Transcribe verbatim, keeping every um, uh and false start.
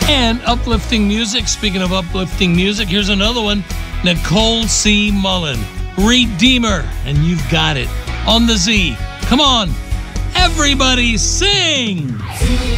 And uplifting music. Speaking of uplifting music, here's another one. Nicole C. Mullen, Redeemer, and you've got it on the Z. Come on, everybody sing!